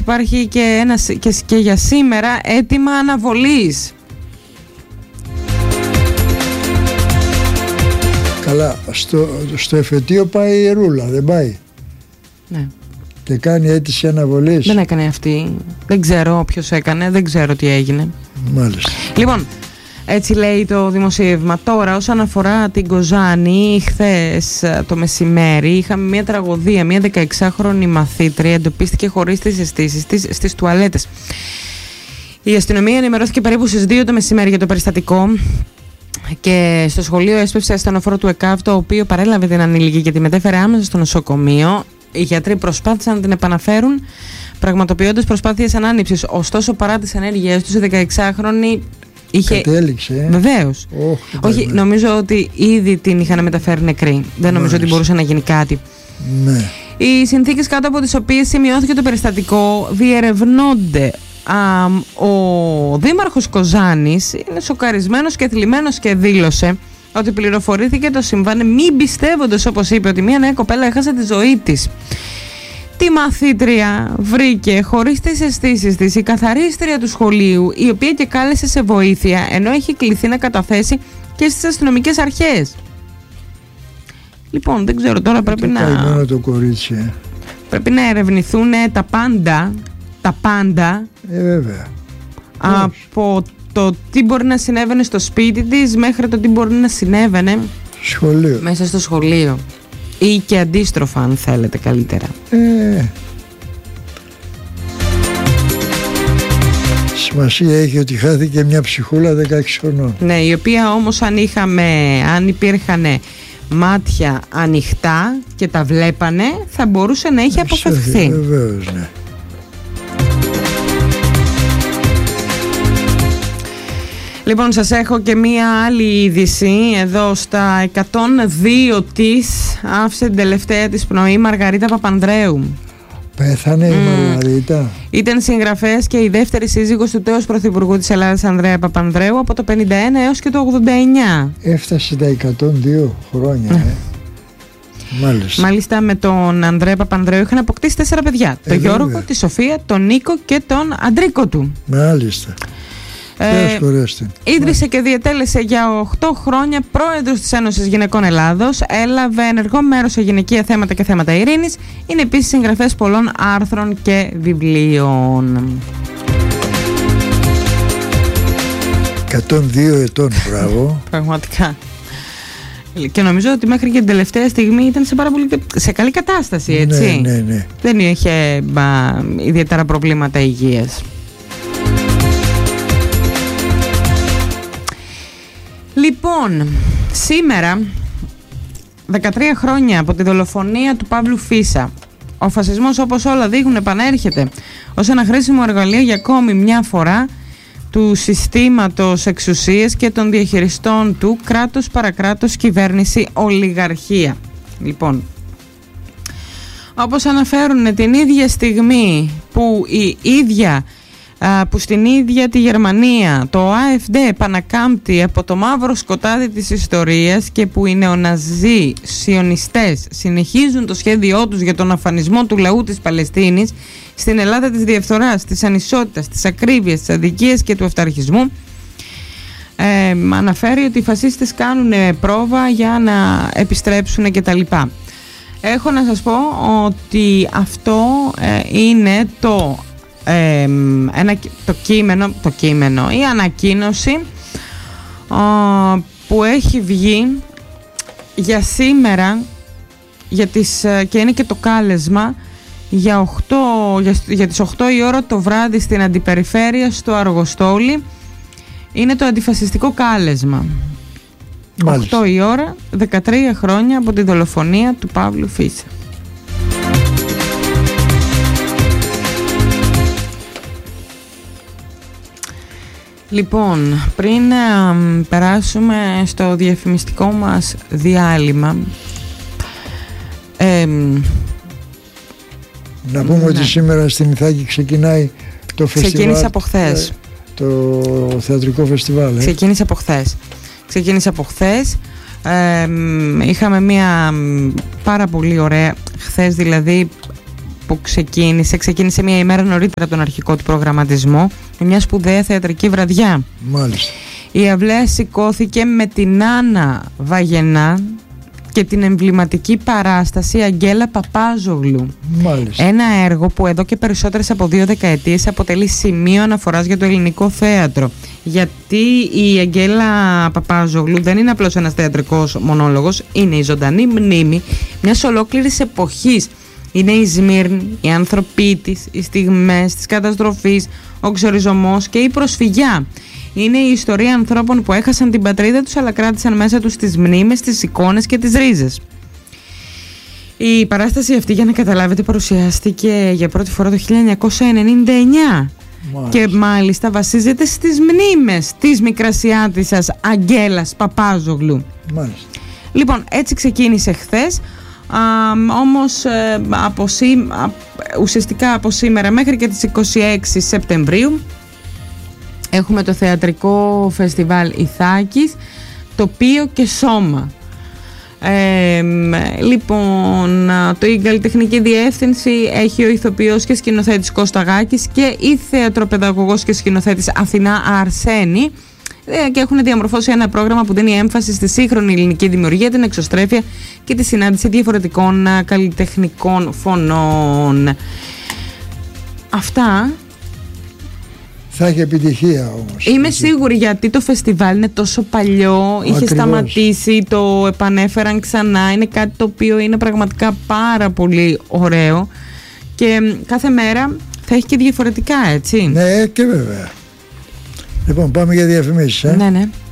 υπάρχει και για σήμερα αίτημα αναβολής. Καλά, στο εφετείο πάει η Ρούλα, δεν πάει? Ναι. Και κάνει αίτηση αναβολής. Δεν έκανε αυτή. Δεν ξέρω ποιος έκανε, δεν ξέρω τι έγινε. Μάλιστα. Λοιπόν, έτσι λέει το δημοσίευμα. Τώρα, όσον αφορά την Κοζάνη, χθες το μεσημέρι είχαμε μια τραγωδία. Μια 16χρονη μαθήτρια εντοπίστηκε χωρίς τις αισθήσεις της στις τουαλέτες. Η αστυνομία ενημερώθηκε περίπου στις 2 το μεσημέρι για το περιστατικό. Και στο σχολείο έσπευσε ασθενοφόρο του ΕΚΑΒ, το οποίο παρέλαβε την ανήλικη και τη μετέφερε άμεσα στο νοσοκομείο. Οι γιατροί προσπάθησαν να την επαναφέρουν, πραγματοποιώντας προσπάθειες ανάνυψης. Ωστόσο, παρά τις ενέργειές τους, η 16χρονη είχε. Κατέληξε. Βεβαίως. Όχι, νομίζω ότι ήδη την είχαν μεταφέρει νεκρή. Δεν νομίζω ότι μπορούσε να γίνει κάτι. Ναι. Οι συνθήκες κάτω από τις οποίες σημειώθηκε το περιστατικό διερευνώνται. Ο δήμαρχος Κοζάνης είναι σοκαρισμένος και θλιμμένος και δήλωσε ότι πληροφορήθηκε το συμβάν μην πιστεύοντας, όπως είπε, ότι μια νέα κοπέλα έχασε τη ζωή της. Τη μαθήτρια βρήκε χωρίς τις αισθήσεις της η καθαρίστρια του σχολείου, η οποία και κάλεσε σε βοήθεια, ενώ έχει κληθεί να καταθέσει και στις αστυνομικές αρχές. Λοιπόν, δεν ξέρω τώρα, πρέπει να. Το κορίτσι. Πρέπει να ερευνηθούν τα πάντα. Βέβαια. Από το τι μπορεί να συνέβαινε στο σπίτι της μέχρι το τι μπορεί να συνέβαινε σχολείο. Μέσα στο σχολείο. Ή και αντίστροφα, αν θέλετε, καλύτερα. Σημασία έχει ότι χάθηκε μια ψυχούλα 16 χρονών. Ναι, η οποία όμως αν υπήρχαν μάτια ανοιχτά και τα βλέπανε, θα μπορούσε να είχε αποφευχθεί. Βεβαίως, ναι. Λοιπόν, σας έχω και μία άλλη είδηση. Εδώ στα 102 της άφησε την τελευταία της πνοή Μαργαρίτα Παπανδρέου. Πέθανε η Μαργαρίτα. Ήταν συγγραφέας και η δεύτερη σύζυγος του τέως πρωθυπουργού της Ελλάδας Ανδρέα Παπανδρέου από το 51 έως και το 89. Έφτασε τα 102 χρόνια. Μάλιστα με τον Ανδρέα Παπανδρέου είχαν αποκτήσει 4 παιδιά. Τον Γιώργο, τη Σοφία, τον Νίκο και τον Αντρίκο του. Μάλιστα. Ίδρυσε και διετέλεσε για 8 χρόνια πρόεδρος της Ένωσης Γυναικών Ελλάδος. Έλαβε ενεργό μέρος σε γυναικεία θέματα και θέματα ειρήνης. Είναι επίσης συγγραφέας πολλών άρθρων και βιβλίων. 102 ετών, μπράβο. Πραγματικά. Και νομίζω ότι μέχρι και την τελευταία στιγμή ήταν σε καλή κατάσταση, έτσι. Ναι. Δεν είχε ιδιαίτερα προβλήματα υγείας. Λοιπόν, σήμερα, 13 χρόνια από τη δολοφονία του Παύλου Φίσα, ο φασισμός, όπως όλα δείχνουν, επανέρχεται ως ένα χρήσιμο εργαλείο για ακόμη μια φορά του συστήματος εξουσίας και των διαχειριστών του, κράτος παρακράτος, κυβέρνηση, ολιγαρχία. Λοιπόν, όπως αναφέρουν την ίδια στιγμή που στην ίδια τη Γερμανία το AfD επανακάμπτει από το μαύρο σκοτάδι της ιστορίας και που οι νεοναζί σιωνιστές συνεχίζουν το σχέδιό τους για τον αφανισμό του λαού της Παλαιστίνης, στην Ελλάδα της διαφθοράς, της ανισότητας, της ακρίβειας, της αδικίας και του αυταρχισμού, αναφέρει ότι οι φασίστες κάνουν πρόβα για να επιστρέψουν κτλ. Έχω να σας πω ότι αυτό είναι το κείμενο, η ανακοίνωση που έχει βγει για σήμερα και είναι και το κάλεσμα για τις 8 η ώρα το βράδυ στην Αντιπεριφέρεια στο Αργοστόλι. Είναι το αντιφασιστικό κάλεσμα. Μάλιστα. 8 η ώρα, 13 χρόνια από τη δολοφονία του Παύλου Φίσα. Λοιπόν, πριν περάσουμε στο διαφημιστικό μας διάλειμμα, να πούμε ότι σήμερα στην Ιθάκη ξεκινάει το φεστιβάλ. Ξεκίνησε από χθες. Το θεατρικό φεστιβάλ. Ξεκίνησε από χθες. Είχαμε μια πάρα πολύ ωραία, χθες δηλαδή, που ξεκίνησε μια ημέρα νωρίτερα από τον αρχικό του προγραμματισμό, με μια σπουδαία θεατρική βραδιά. Μάλιστα. Η αυλαία σηκώθηκε με την Άννα Βαγενά και την εμβληματική παράσταση Αγγέλα Παπάζογλου. Μάλιστα. Ένα έργο που εδώ και περισσότερες από 2 δεκαετίες αποτελεί σημείο αναφοράς για το ελληνικό θέατρο. Γιατί η Αγγέλα Παπάζογλου δεν είναι απλώς ένας θεατρικός μονόλογος, είναι η ζωντανή μνήμη μιας ολόκληρης εποχής. Είναι η Σμύρνη, οι άνθρωποι της, οι στιγμές της καταστροφής, ο ξοριζωμός και η προσφυγιά. Είναι η ιστορία ανθρώπων που έχασαν την πατρίδα τους αλλά κράτησαν μέσα τους τις μνήμες, τις εικόνες και τις ρίζες. Η παράσταση αυτή, για να καταλάβετε, παρουσιάστηκε για πρώτη φορά το 1999 και μάλιστα βασίζεται στις μνήμες της Μικρασιάτισσας Αγγέλας Παπάζογλου. Μάλιστα. Λοιπόν, έτσι ξεκίνησε χθες. Όμως ουσιαστικά από σήμερα μέχρι και τις 26 Σεπτεμβρίου έχουμε το θεατρικό φεστιβάλ Ιθάκης, τοπίο και σώμα. Λοιπόν, η καλλιτεχνική διεύθυνση έχει ο ηθοποιός και σκηνοθέτης Κώστα Γάκης και η θεατροπαιδαγωγός και σκηνοθέτης Αθηνά Αρσένη, και έχουν διαμορφώσει ένα πρόγραμμα που δίνει έμφαση στη σύγχρονη ελληνική δημιουργία, την εξωστρέφεια και τη συνάντηση διαφορετικών καλλιτεχνικών φωνών. Αυτά. Θα έχει επιτυχία όμως. Είμαι σίγουρη, γιατί το φεστιβάλ είναι τόσο παλιό. Είχε σταματήσει, το επανέφεραν ξανά. Είναι κάτι το οποίο είναι πραγματικά πάρα πολύ ωραίο και κάθε μέρα θα έχει και διαφορετικά, έτσι. Ναι, και βέβαια. Λοιπόν, πάμε για διαφημίσεις. Ναι.